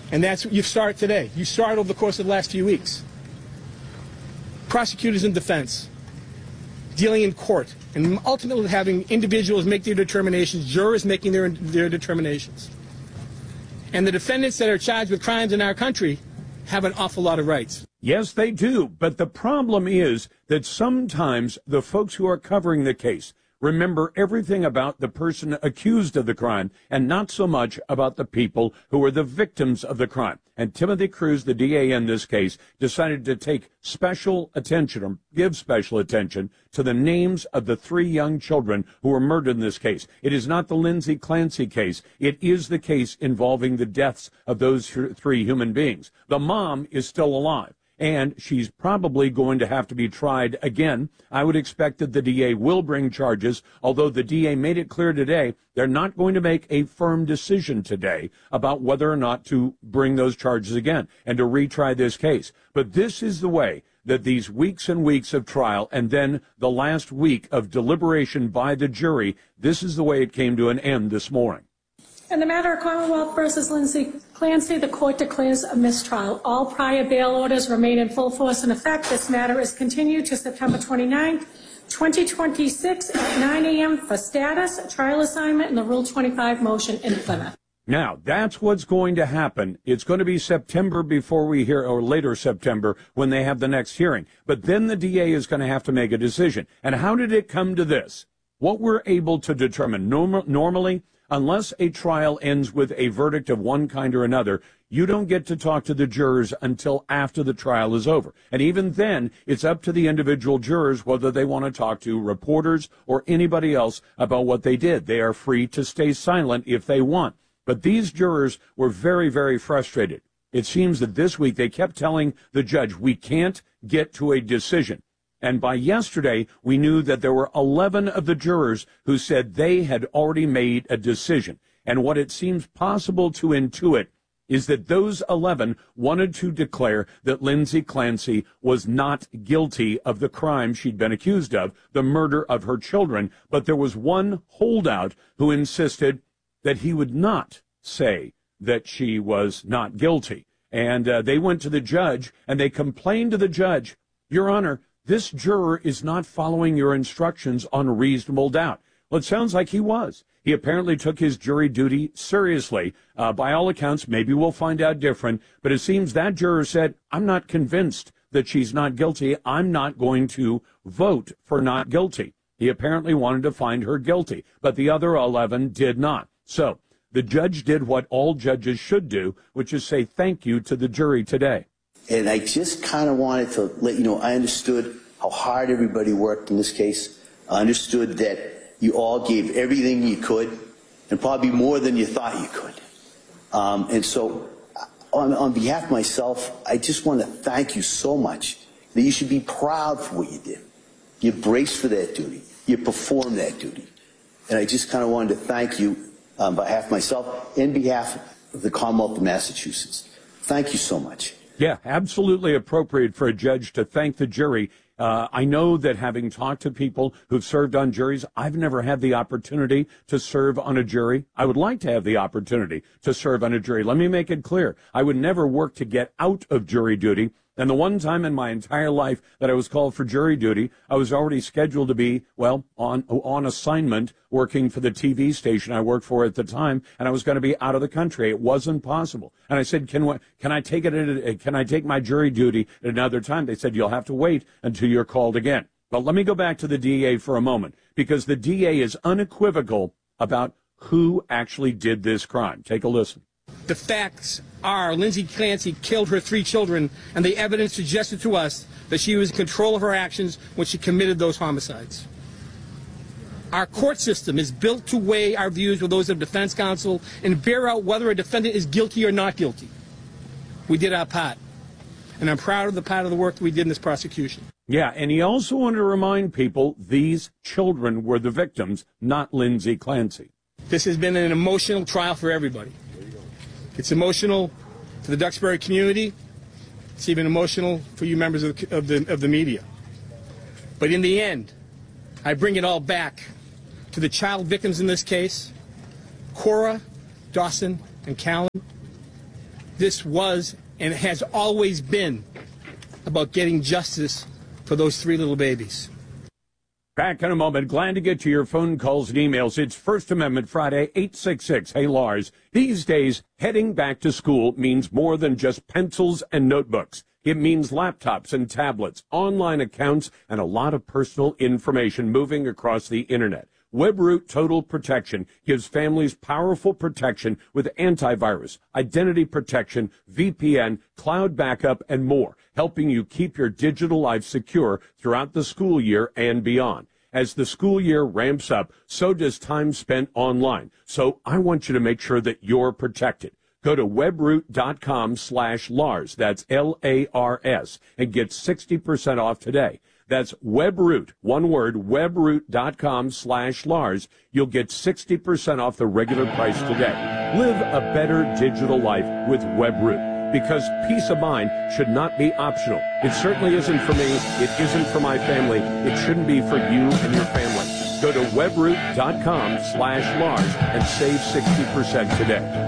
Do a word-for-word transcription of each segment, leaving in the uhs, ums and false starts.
And that's what you start today. You start over the course of the last few weeks. Prosecutors and defense dealing in court and ultimately having individuals make their determinations, jurors making their, their determinations. And the defendants that are charged with crimes in our country have an awful lot of rights. Yes, they do. But the problem is that sometimes the folks who are covering the case remember everything about the person accused of the crime and not so much about the people who are the victims of the crime. And Timothy Cruz, the D A in this case, decided to take special attention or give special attention to the names of the three young children who were murdered in this case. It is not the Lindsay Clancy case. It is the case involving the deaths of those three human beings. The mom is still alive, and she's probably going to have to be tried again. I would expect that the D A will bring charges, although the D A made it clear today they're not going to make a firm decision today about whether or not to bring those charges again and to retry this case. But this is the way that these weeks and weeks of trial and then the last week of deliberation by the jury, this is the way it came to an end this morning. In the matter of Commonwealth versus Lindsay Clancy, the court declares a mistrial. All prior bail orders remain in full force and effect. This matter is continued to September twenty-ninth, twenty twenty-six at nine a m for status, trial assignment, and the Rule twenty-five motion in Plymouth. Now, that's what's going to happen. It's going to be September before we hear, or later September, when they have the next hearing. But then the D A is going to have to make a decision. And how did it come to this? What we're able to determine norm- normally, unless a trial ends with a verdict of one kind or another, you don't get to talk to the jurors until after the trial is over. And even then, it's up to the individual jurors whether they want to talk to reporters or anybody else about what they did. They are free to stay silent if they want. But these jurors were very, very frustrated. It seems that this week they kept telling the judge, we can't get to a decision. And by yesterday, we knew that there were eleven of the jurors who said they had already made a decision. And what it seems possible to intuit is that those eleven wanted to declare that Lindsay Clancy was not guilty of the crime she'd been accused of, the murder of her children. But there was one holdout who insisted that he would not say that she was not guilty. And uh, they went to the judge and they complained to the judge, Your Honor, this juror is not following your instructions on reasonable doubt. Well, it sounds like he was. He apparently took his jury duty seriously. Uh, by all accounts, maybe we'll find out different, but it seems that juror said, I'm not convinced that she's not guilty. I'm not going to vote for not guilty. He apparently wanted to find her guilty, but the other eleven did not. So the judge did what all judges should do, which is say thank you to the jury today. And I just kind of wanted to let you know, I understood how hard everybody worked in this case. I understood that you all gave everything you could, and probably more than you thought you could. Um, and so on, on behalf of myself, I just want to thank you so much that you should be proud for what you did. You braced for that duty. You performed that duty. And I just kind of wanted to thank you on behalf of myself and behalf of the Commonwealth of Massachusetts. Thank you so much. Yeah, absolutely appropriate for a judge to thank the jury. Uh, I know that having talked to people who've served on juries, I've never had the opportunity to serve on a jury. I would like to have the opportunity to serve on a jury. Let me make it clear. I would never work to get out of jury duty. And the one time in my entire life that I was called for jury duty, I was already scheduled to be, well, on on assignment working for the T V station I worked for at the time, and I was going to be out of the country. It wasn't possible. And I said, can can I take it? At, can I take my jury duty at another time? They said, you'll have to wait until you're called again. But let me go back to the D A for a moment, because the D A is unequivocal about who actually did this crime. Take a listen. The facts are Lindsay Clancy killed her three children, and the evidence suggested to us that she was in control of her actions when she committed those homicides. Our court system is built to weigh our views with those of defense counsel and bear out whether a defendant is guilty or not guilty. We did our part, and I'm proud of the part of the work that we did in this prosecution. Yeah, and he also wanted to remind people these children were the victims, not Lindsay Clancy. This has been an emotional trial for everybody. It's emotional for the Duxbury community. It's even emotional for you members of the, of the, of the media. But in the end, I bring it all back to the child victims in this case, Cora, Dawson, and Callan. This was and has always been about getting justice for those three little babies. Back in a moment. Glad to get to your phone calls and emails. It's First Amendment Friday, eight six six. Hey, Lars. These days, heading back to school means more than just pencils and notebooks. It means laptops and tablets, online accounts, and a lot of personal information moving across the internet. WebRoot Total Protection gives families powerful protection with antivirus, identity protection, V P N, cloud backup, and more, helping you keep your digital life secure throughout the school year and beyond. As the school year ramps up, so does time spent online. So I want you to make sure that you're protected. Go to webroot.com slash Lars, that's L A R S, and get sixty percent off today. That's WebRoot, one word, webroot.com slash Lars. You'll get sixty percent off the regular price today. Live a better digital life with WebRoot, because peace of mind should not be optional. It certainly isn't for me. It isn't for my family. It shouldn't be for you and your family. Go to webroot.com slash Lars and save sixty percent today.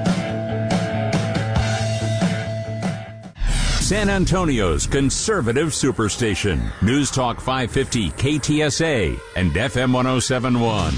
San Antonio's conservative superstation. News Talk five fifty K T S A and F M one oh seven point one.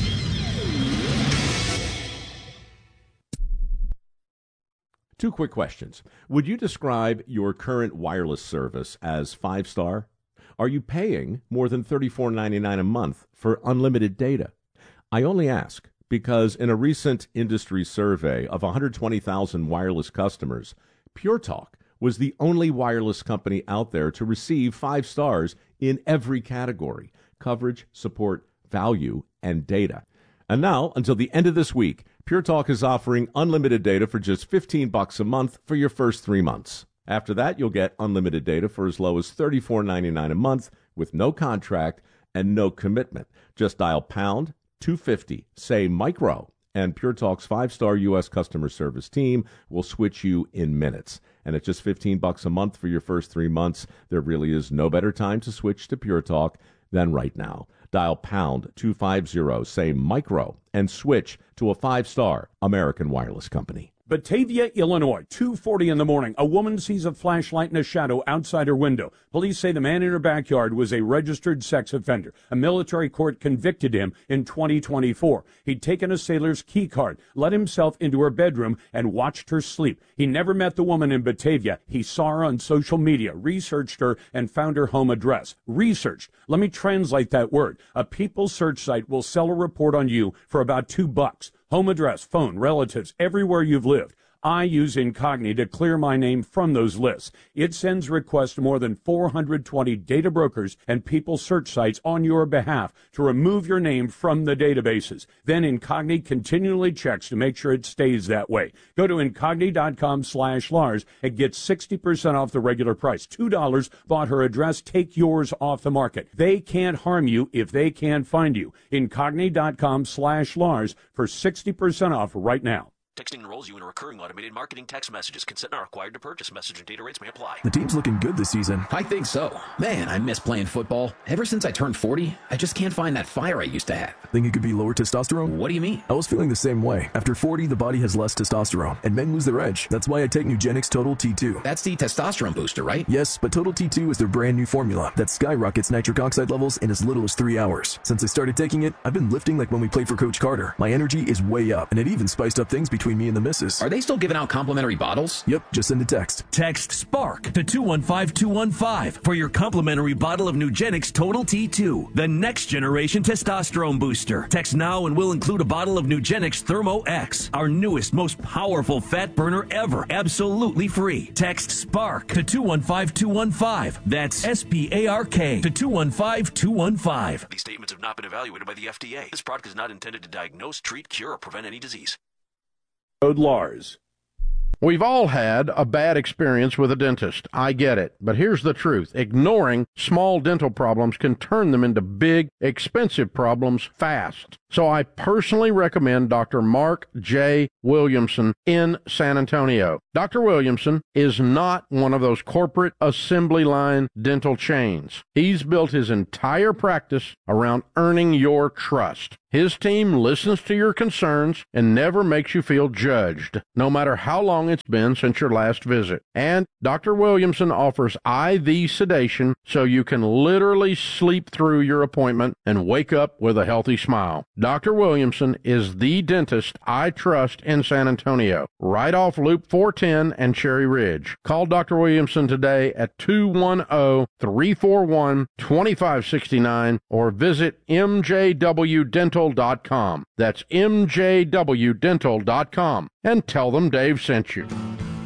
Two quick questions. Would you describe your current wireless service as five-star? Are you paying more than thirty-four ninety-nine a month for unlimited data? I only ask because in a recent industry survey of one hundred twenty thousand wireless customers, Pure Talk was the only wireless company out there to receive five stars in every category: coverage, support, value, and data. And now, until the end of this week, Pure Talk is offering unlimited data for just fifteen bucks a month for your first three months. After that, you'll get unlimited data for as low as thirty-four ninety-nine a month with no contract and no commitment. Just dial pound two fifty, say micro, and Pure Talk's five-star U S customer service team will switch you in minutes. And at just fifteen bucks a month for your first three months, there really is no better time to switch to Pure Talk than right now. Dial pound two fifty, say micro, and switch to a five-star American wireless company. Batavia, Illinois, two forty in the morning. A woman sees a flashlight in a shadow outside her window. Police say the man in her backyard was a registered sex offender. A military court convicted him in twenty twenty-four. He'd taken a sailor's key card, let himself into her bedroom, and watched her sleep. He never met the woman in Batavia. He saw her on social media, researched her, and found her home address. Researched. Let me translate that word. A People search site will sell a report on you for about two bucks. Home address, phone, relatives, everywhere you've lived. I use Incogni to clear my name from those lists. It sends requests to more than four hundred twenty data brokers and People search sites on your behalf to remove your name from the databases. Then Incogni continually checks to make sure it stays that way. Go to Incogni.com slash Lars and get sixty percent off the regular price. two dollars, bought her address, take yours off the market. They can't harm you if they can't find you. Incogni.com slash Lars for sixty percent off right now. Texting enrolls you in a recurring automated marketing text messages. Consent not required to purchase. Message and data rates may apply. The team's looking good this season. I think so. Man, I miss playing football. Ever since I turned forty, I just can't find that fire I used to have. Think it could be lower testosterone? What do you mean? I was feeling the same way. After forty, the body has less testosterone, and men lose their edge. That's why I take Nugenix Total T two. That's the testosterone booster, right? Yes, but Total T two is their brand new formula that skyrockets nitric oxide levels in as little as three hours. Since I started taking it, I've been lifting like when we played for Coach Carter. My energy is way up, and it even spiced up things between me and the missus. Are they still giving out complimentary bottles? Yep, just send a text. Text SPARK to two one five two one five for your complimentary bottle of Nugenix Total T two, the next generation testosterone booster. Text now and we'll include a bottle of Nugenix Thermo X, our newest, most powerful fat burner ever, absolutely free. Text SPARK to two one five two one five. That's S P A R K to two one five two one five. These statements have not been evaluated by the F D A. This product is not intended to diagnose, treat, cure, or prevent any disease. Lars. We've all had a bad experience with a dentist. I get it. But here's the truth. Ignoring small dental problems can turn them into big, expensive problems fast. So I personally recommend Doctor Mark J. Williamson in San Antonio. Doctor Williamson is not one of those corporate assembly line dental chains. He's built his entire practice around earning your trust. His team listens to your concerns and never makes you feel judged, no matter how long it's been since your last visit. And Doctor Williamson offers I V sedation so you can literally sleep through your appointment and wake up with a healthy smile. Doctor Williamson is the dentist I trust in San Antonio, right off Loop four ten and Cherry Ridge. Call Doctor Williamson today at two one zero, three four one, two five six nine or visit m j w dental dot com. That's m j w dental dot com, and tell them Dave sent you.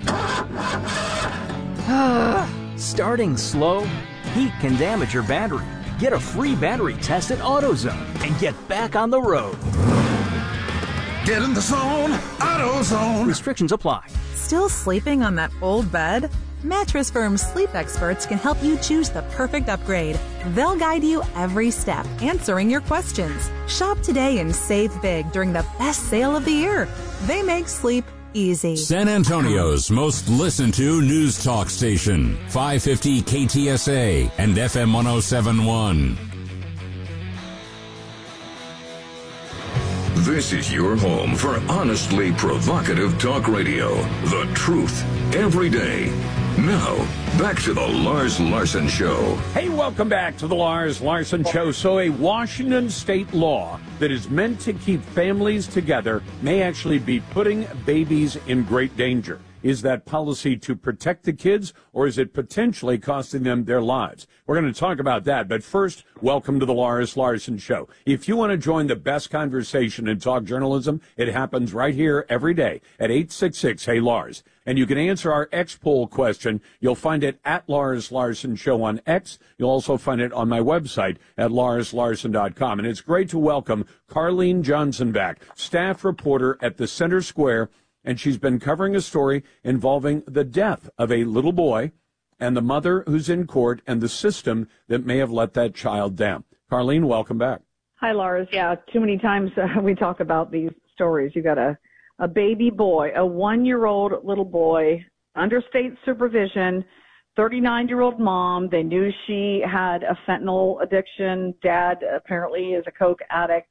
Starting slow? Heat can damage your battery. Get a free battery test at AutoZone and get back on the road. Get in the zone, AutoZone. Restrictions apply. Still sleeping on that old bed? Mattress Firm's sleep experts can help you choose the perfect upgrade. They'll guide you every step, answering your questions. Shop today and save big during the best sale of the year. They make sleep easy. San Antonio's most listened to news talk station, five fifty K T S A and F M one oh seven point one. This is your home for honestly provocative talk radio. The truth, every day. Now, back to the Lars Larson Show. Hey, welcome back to the Lars Larson Show. So a Washington state law that is meant to keep families together may actually be putting babies in great danger. Is that policy to protect the kids, or is it potentially costing them their lives? We're going to talk about that. But first, welcome to the Lars Larson Show. If you want to join the best conversation in talk journalism, it happens right here every day at eight six six, hey Lars. And you can answer our X poll question. You'll find it at Lars Larson Show on X. You'll also find it on my website at lars larson dot com. And it's great to welcome Carlene Johnson back, staff reporter at the Center Square. And she's been covering a story involving the death of a little boy and the mother who's in court and the system that may have let that child down. Carlene, welcome back. Hi, Lars. Yeah, too many times uh, we talk about these stories. You got a, a baby boy, a one-year-old little boy, under state supervision, thirty-nine-year-old mom. They knew she had a fentanyl addiction. Dad apparently is a coke addict.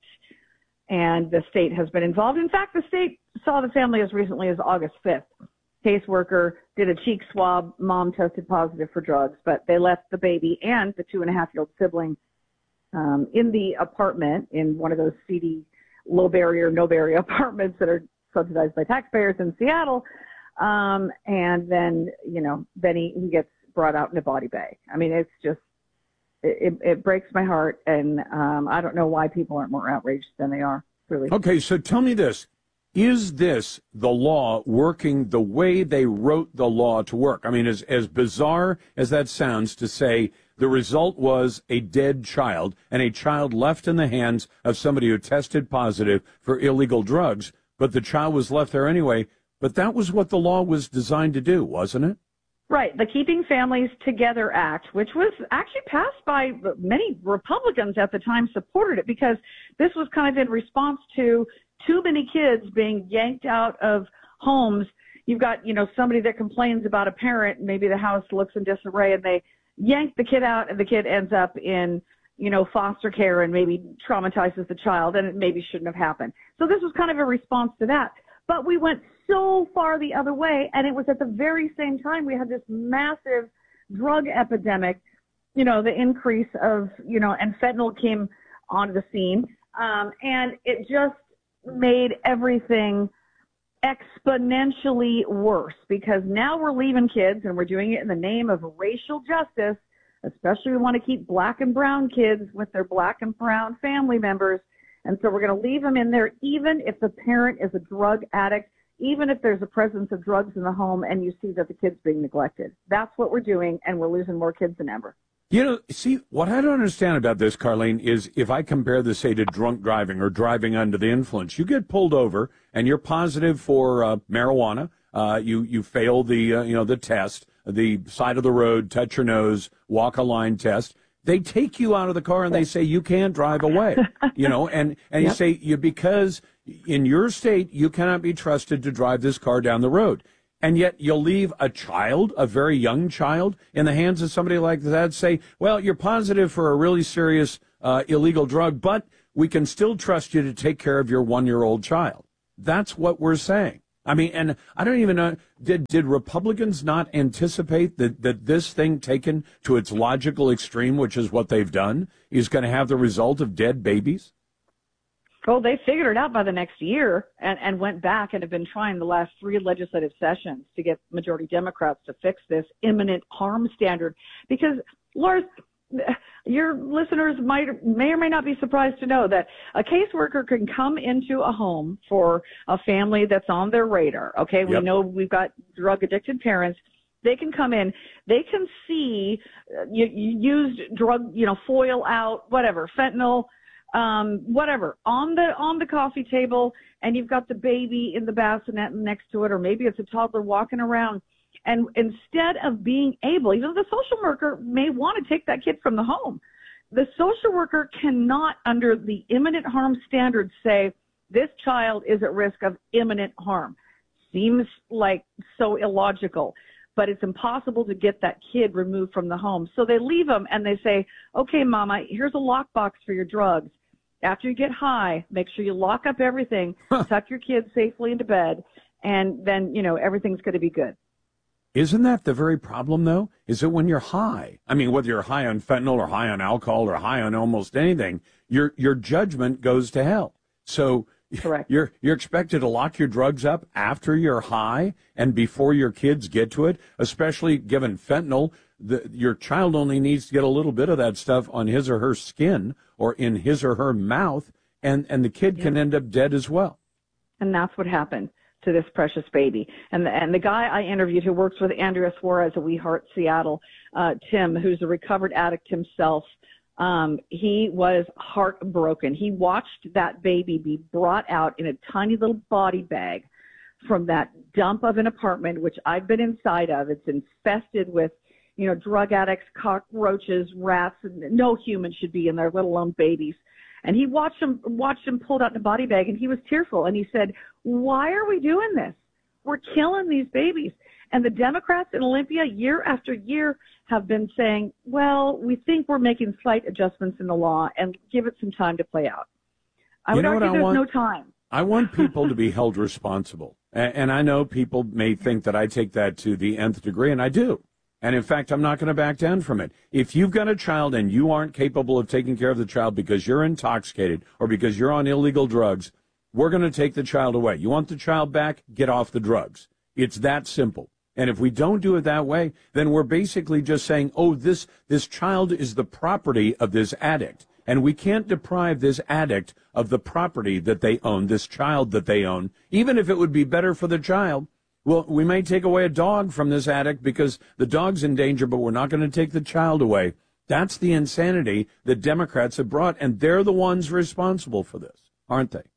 And the state has been involved. In fact, the state saw the family as recently as August fifth. Caseworker did a cheek swab. Mom tested positive for drugs, but they left the baby and the two-and-a-half-year-old sibling um, in the apartment in one of those seedy, low-barrier, no-barrier apartments that are subsidized by taxpayers in Seattle. Um, and then, you know, then he, he gets brought out in a body bag. I mean, it's just, It, it breaks my heart, and um, I don't know why people aren't more outraged than they are, really. Okay, so tell me this. Is this the law working the way they wrote the law to work? I mean, as, as bizarre as that sounds to say the result was a dead child and a child left in the hands of somebody who tested positive for illegal drugs, but the child was left there anyway. But that was what the law was designed to do, wasn't it? Right. The Keeping Families Together Act, which was actually passed by many Republicans at the time, supported it because this was kind of in response to too many kids being yanked out of homes. You've got, you know, somebody that complains about a parent, maybe the house looks in disarray, and they yank the kid out and the kid ends up in, you know, foster care and maybe traumatizes the child, and it maybe shouldn't have happened. So this was kind of a response to that. But we went so far the other way, and it was at the very same time we had this massive drug epidemic, you know, the increase of, you know, and fentanyl came onto the scene, um, and it just made everything exponentially worse because now we're leaving kids, and we're doing it in the name of racial justice, especially we want to keep black and brown kids with their black and brown family members. And so we're going to leave them in there even if the parent is a drug addict, even if there's a presence of drugs in the home and you see that the kid's being neglected. That's what we're doing, and we're losing more kids than ever. You know, see, what I don't understand about this, Carlene, is if I compare this, say, to drunk driving or driving under the influence, you get pulled over and you're positive for uh, marijuana. Uh, you, you fail the, uh, you know, the test, the side of the road, touch your nose, walk a line test. They take you out of the car and they say you can't drive away, you know, and, and yep. you say you because in your state you cannot be trusted to drive this car down the road. And yet you'll leave a child, a very young child, in the hands of somebody like that, say, well, you're positive for a really serious uh, illegal drug, but we can still trust you to take care of your one-year-old child. That's what we're saying. I mean, and I don't even know, did did Republicans not anticipate that, that this thing taken to its logical extreme, which is what they've done, is going to have the result of dead babies? Well, they figured it out by the next year and, and went back and have been trying the last three legislative sessions to get majority Democrats to fix this imminent harm standard. Because, Lars, your listeners might may or may not be surprised to know that a caseworker can come into a home for a family that's on their radar. Okay, we Yep. know we've got drug-addicted parents. They can come in. They can see uh, you, you used drug, you know, foil out, whatever, fentanyl, um, whatever, on the on the coffee table, and you've got the baby in the bassinet next to it, or maybe it's a toddler walking around. And instead of being able, even though the social worker may want to take that kid from the home, the social worker cannot, under the imminent harm standard, say this child is at risk of imminent harm. Seems like so illogical, but it's impossible to get that kid removed from the home. So they leave them and they say, okay, mama, here's a lockbox for your drugs. After you get high, make sure you lock up everything, tuck your kids safely into bed, and then, you know, everything's going to be good. Isn't that the very problem, though? Is that when you're high, I mean, whether you're high on fentanyl or high on alcohol or high on almost anything, your your judgment goes to hell. So Correct. you're you're expected to lock your drugs up after you're high and before your kids get to it, especially given fentanyl. The, your child only needs to get a little bit of that stuff on his or her skin or in his or her mouth, and, and the kid Yeah. can end up dead as well. And that's what happened to this precious baby. And the, and the guy I interviewed who works with Andrea Suarez at We Heart Seattle, uh, Tim, who's a recovered addict himself, um, he was heartbroken. He watched that baby be brought out in a tiny little body bag from that dump of an apartment, which I've been inside of. It's infested with, you know, drug addicts, cockroaches, rats, and no human should be in there, let alone babies. And he watched him, watched him pulled out in a body bag, and he was tearful. And he said, why are we doing this? We're killing these babies. And the Democrats in Olympia, year after year, have been saying, well, we think we're making slight adjustments in the law, and give it some time to play out. I You would know argue what I there's want? no time. I want people to be held responsible. And, and I know people may think that I take that to the nth degree, and I do. And in fact, I'm not going to back down from it. If you've got a child and you aren't capable of taking care of the child because you're intoxicated or because you're on illegal drugs, we're going to take the child away. You want the child back? Get off the drugs. It's that simple. And if we don't do it that way, then we're basically just saying, oh, this this child is the property of this addict. And we can't deprive this addict of the property that they own, this child that they own, even if it would be better for the child. Well, we may take away a dog from this addict because the dog's in danger, but we're not going to take the child away. That's the insanity that Democrats have brought, and they're the ones responsible for this, aren't they?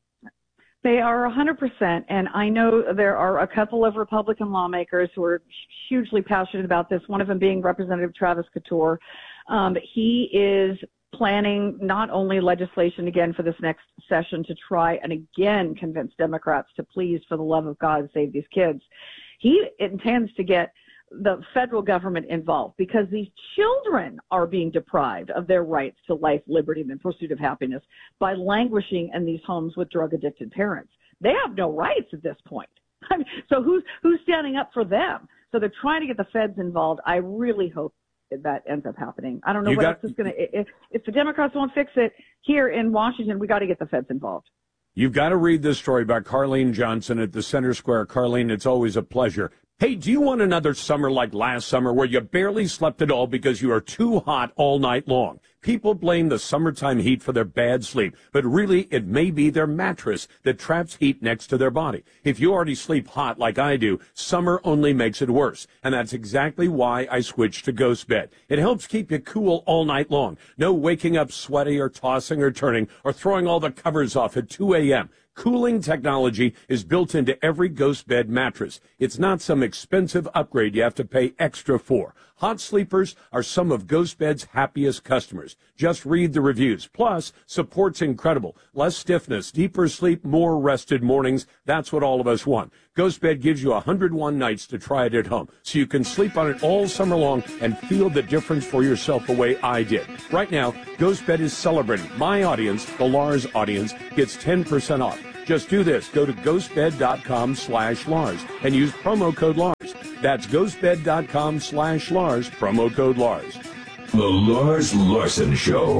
They are one hundred percent, and I know there are a couple of Republican lawmakers who are hugely passionate about this, one of them being Representative Travis Couture. Um, he is planning not only legislation again for this next session to try and again convince Democrats to please, for the love of God, save these kids. He intends to get the federal government involved because these children are being deprived of their rights to life, liberty, and the pursuit of happiness by languishing in these homes with drug-addicted parents. They have no rights at this point. I mean, so who's who's standing up for them? So they're trying to get the feds involved. I really hope that ends up happening. I don't know You what got- else is going to. If, if the Democrats won't fix it here in Washington, we got to get the feds involved. You've got to read this story by Carlene Johnson at the Center Square. Carlene, it's always a pleasure. Hey, do you want another summer like last summer where you barely slept at all because you are too hot all night long? People blame the summertime heat for their bad sleep, but really it may be their mattress that traps heat next to their body. If you already sleep hot like I do, summer only makes it worse. And that's exactly why I switched to Ghost Bed. It helps keep you cool all night long. No waking up sweaty or tossing or turning or throwing all the covers off at two a.m. Cooling technology is built into every Ghost Bed mattress. It's not some expensive upgrade you have to pay extra for. Hot sleepers are some of Ghost Bed's happiest customers. Just read the reviews. Plus, support's incredible. Less stiffness, deeper sleep, more rested mornings. That's what all of us want. Ghost Bed gives you one hundred one nights to try it at home, so you can sleep on it all summer long and feel the difference for yourself the way I did. Right now, Ghost Bed is celebrating. My audience, the Lars audience, gets ten percent off. Just do this. Go to ghostbed.com slash Lars and use promo code Lars. That's ghostbed.com slash Lars, promo code Lars. The Lars Larson Show.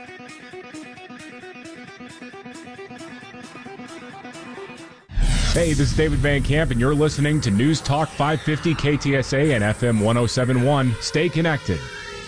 Hey, this is David Van Camp, and you're listening to News Talk five fifty K T S A and F M one oh seven point one. Stay connected.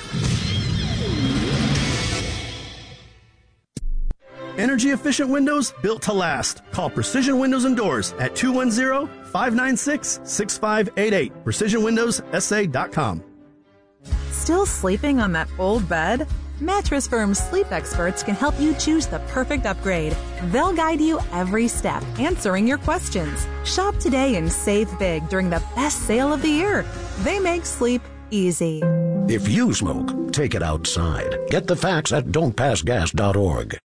Energy efficient windows built to last. Call Precision Windows and Doors at two one zero, five nine six, six five eight eight. precision windows s a dot com. Still sleeping on that old bed? Mattress Firm's sleep experts can help you choose the perfect upgrade. They'll guide you every step, answering your questions. Shop today and save big during the best sale of the year. They make sleep easy. If you smoke, take it outside. Get the facts at don't pass gas dot org.